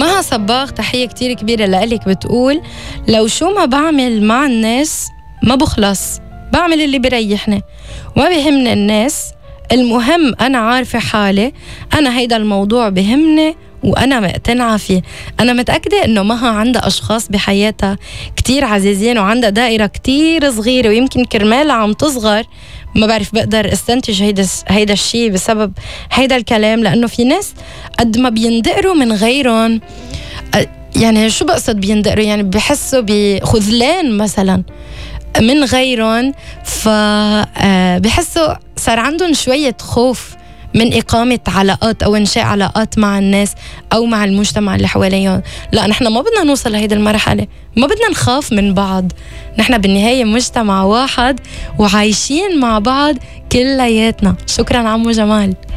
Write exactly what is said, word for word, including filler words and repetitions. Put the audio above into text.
مها صباغ تحية كتير كبيرة لإلك، بتقول لو شو ما بعمل مع الناس ما بخلص، بعمل اللي بريحني وما بيهمني الناس، المهم أنا عارفة حالي، أنا هيدا الموضوع بيهمني وأنا مقتنعة فيه. أنا متأكدة إنه مها عندها أشخاص بحياتها كتير عزيزين وعندها دائرة كتير صغيرة، ويمكن كرمالها عم تصغر. ما بعرف بقدر استنتج هيدا هيدا الشيء بسبب هيدا الكلام، لأنه في ناس قد ما بيندقروا من غيرهم، يعني شو بقصد بيندقروا؟ يعني بحسوا بخذلان مثلا من غيرهم، فبحسوا صار عندهم شوية خوف من إقامة علاقات أو إنشاء علاقات مع الناس أو مع المجتمع اللي حواليهم. لا، نحن ما بدنا نوصل لهيدا المرحلة، ما بدنا نخاف من بعض، نحن بالنهاية مجتمع واحد وعايشين مع بعض كلياتنا. شكرا عمو جمال.